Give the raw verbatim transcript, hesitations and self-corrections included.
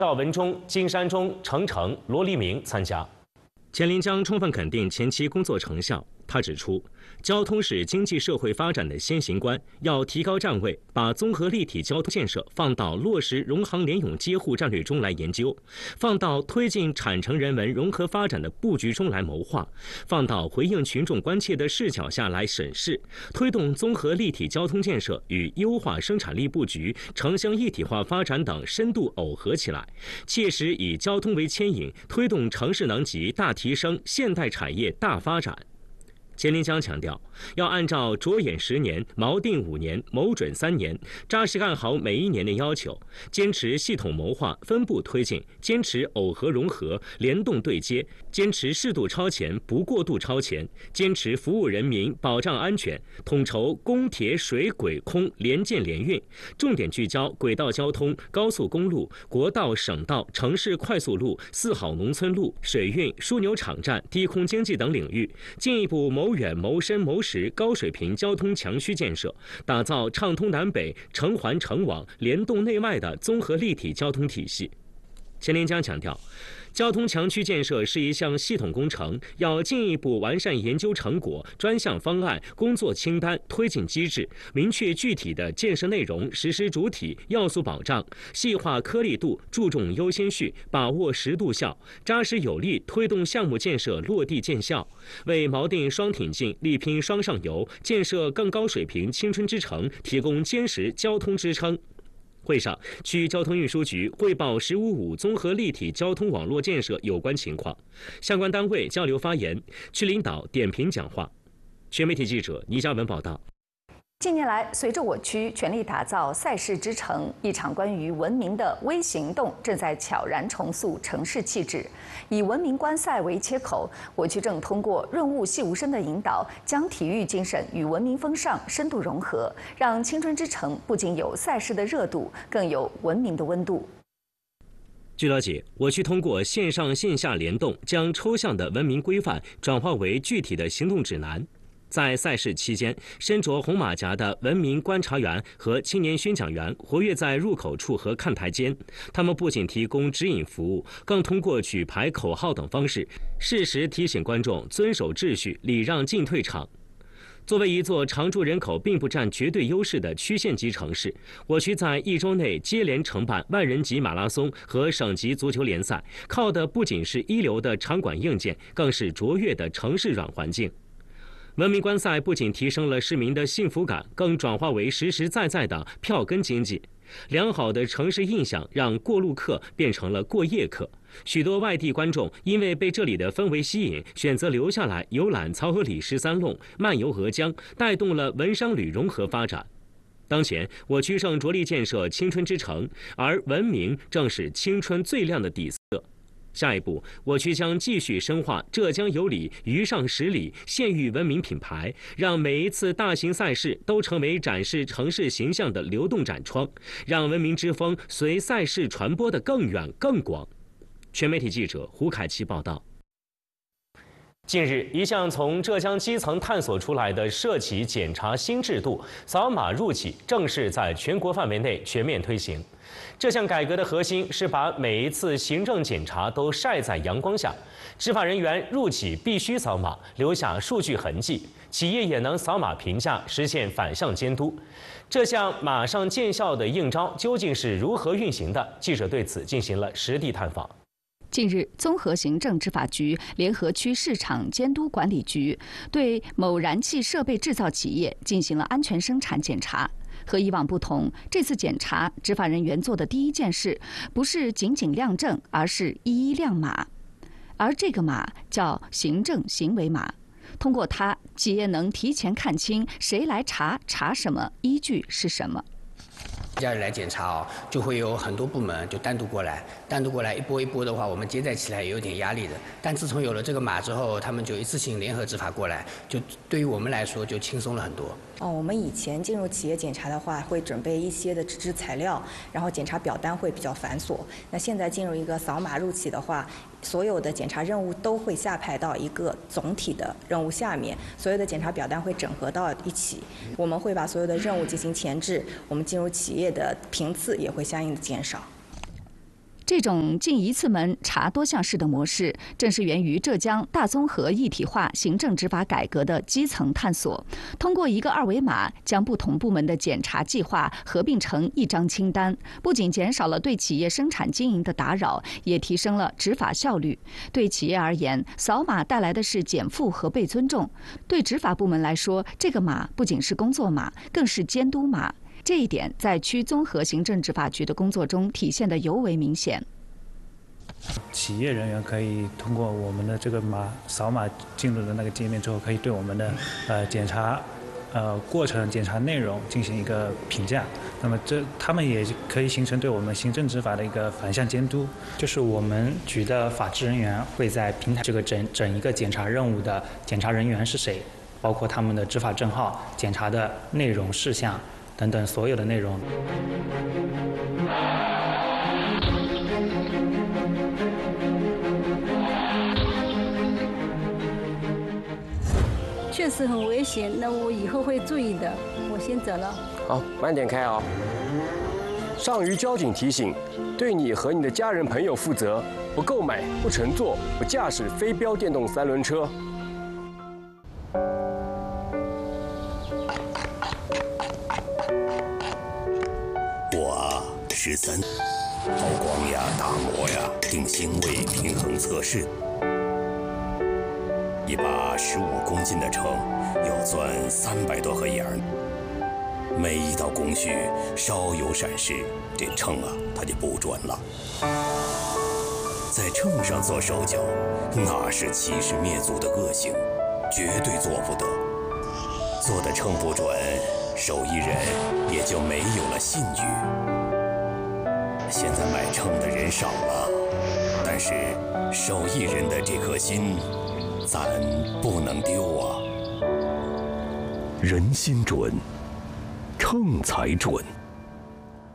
赵文忠、金山中、程程、罗黎明参加。钱林江充分肯定前期工作成效。他指出，交通是经济社会发展的先行关，要提高站位，把综合立体交通建设放到落实融航联永接沪战略中来研究，放到推进产城人文融合发展的布局中来谋划，放到回应群众关切的视角下来审视，推动综合立体交通建设与优化生产力布局、城乡一体化发展等深度耦合起来，切实以交通为牵引，推动城市能级大提升、现代产业大发展。钱林江强调，要按照着眼十年、锚定五年、谋准三年，扎实干好每一年的要求，坚持系统谋划、分步推进，坚持耦合融合、联动对接，坚持适度超前不过度超前，坚持服务人民、保障安全，统筹公铁水轨空联建联运，重点聚焦轨道交通、高速公路、国道、省道、城市快速路、四好农村路、水运、枢纽场站、低空经济等领域，进一步谋远谋深谋实高水平交通强区建设，打造畅通南北、城环城网、联动内外的综合立体交通体系。钱林江强调，交通强区建设是一项系统工程，要进一步完善研究成果、专项方案、工作清单、推进机制，明确具体的建设内容、实施主体、要素保障，细化颗粒度，注重优先序，把握时度效，扎实有力推动项目建设落地见效，为锚定双挺进、力拼双上游、建设更高水平青春之城提供坚实交通支撑。会上，区交通运输局汇报“十五五”综合立体交通网络建设有关情况，相关单位交流发言，区领导点评讲话。全媒体记者倪嘉文报道。 近年来，随着我区全力打造赛事之城，一场关于文明的微行动正在悄然重塑城市气质。以文明观赛为切口，我区正通过润物细无声的引导，将体育精神与文明风尚深度融合，让青春之城不仅有赛事的热度，更有文明的温度。 据了解，我区通过线上线下联动，将抽象的文明规范转化为具体的行动指南。在赛事期间，身着红马甲的文明观察员和青年宣讲员活跃在入口处和看台间。他们不仅提供指引服务，更通过举牌、口号等方式，适时提醒观众遵守秩序、礼让进退场。作为一座常住人口并不占绝对优势的区县级城市，我区在一周内接连承办万人级马拉松和省级足球联赛，靠的不仅是一流的场馆硬件，更是卓越的城市软环境。文明观赛不仅提升了市民的幸福感，更转化为实实在在的票根经济。良好的城市印象让过路客变成了过夜客，许多外地观众因为被这里的氛围吸引，选择留下来游览漕河里十三弄、漫游鹅江，带动了文商旅融合发展。当前，我区正着力建设青春之城，而文明正是青春最亮的底色。下一步，我区将继续深化浙江有礼、渝上十里、县域文明品牌，让每一次大型赛事都成为展示城市形象的流动展窗，让文明之风随赛事传播得更远更广。全媒体记者胡凯奇报道。近日，一项从浙江基层探索出来的涉企检查新制度——扫码入企，正式在全国范围内全面推行。这项改革的核心是把每一次行政检查都晒在阳光下，执法人员入企必须扫码，留下数据痕迹，企业也能扫码评价，实现反向监督。这项马上见效的应招究竟是如何运行的？记者对此进行了实地探访。 近日，综合行政执法局联合区市场监督管理局对某燃气设备制造企业进行了安全生产检查。和以往不同，这次检查执法人员做的第一件事不是仅仅亮证，而是一一亮码。而这个码叫行政行为码，通过它，企业能提前看清谁来查，查什么，依据是什么。 家人来检查哦，就会有很多部门就单独过来，单独过来一波一波的话，我们接待起来也有点压力的。但自从有了这个码之后，他们就一次性联合执法过来，就对于我们来说就轻松了很多。 哦，我们以前进入企业检查的话，会准备一些的纸质材料，然后检查表单会比较繁琐。那现在进入一个扫码入企的话，所有的检查任务都会下派到一个总体的任务下面，所有的检查表单会整合到一起。我们会把所有的任务进行前置，我们进入企业的频次也会相应的减少。 这种进一次门查多项式的模式，正是源于浙江大综合一体化行政执法改革的基层探索。通过一个二维码，将不同部门的检查计划合并成一张清单，不仅减少了对企业生产经营的打扰，也提升了执法效率。对企业而言，扫码带来的是减负和被尊重；对执法部门来说，这个码不仅是工作码，更是监督码。这一点在区综合行政执法局的工作中体现得尤为明显。 企业人员可以通过我们的这个码扫码进入的那个界面之后，可以对我们的呃检查呃过程、检查内容进行一个评价。那么这他们也可以形成对我们行政执法的一个反向监督。 就是我们局的法制人员会在平台这个整整一个检查任务的检查人员是谁，包括他们的执法证号、检查的内容事项等等所有的内容。 确实很危险，那我以后会注意的。我先走了。 好，慢点开啊！上虞交警提醒：对你和你的家人朋友负责，不购买、不乘坐、不驾驶非标电动三轮车。 我十三，抛光呀、打磨呀、定星位、平衡测试。一把十五公斤的秤要钻三百多个眼儿，每一道工序稍有闪失，这秤啊它就不准了。在秤上做手脚，那是欺师灭祖的恶行，绝对做不得。做的秤不准，手艺人也就没有了信誉。现在买秤的人少了，但是手艺人的这颗心咱不能丢啊！人心准，秤才准。